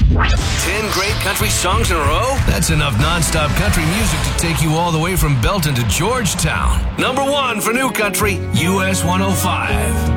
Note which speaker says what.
Speaker 1: 10 great country songs in a row? That's enough non-stop country music to take you all the way from Belton to Georgetown. Number 1 for new country, US 105.